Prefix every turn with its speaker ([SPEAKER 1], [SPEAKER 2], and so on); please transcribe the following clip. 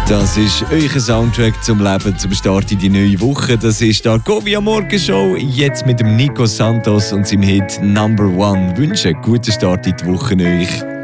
[SPEAKER 1] Das ist euer Soundtrack zum Leben, zum Start in die neue Woche. Das ist die Argovia Morgenshow, jetzt mit dem Nico Santos und seinem Hit Number One. Wünsche einen guten Start in die Woche euch.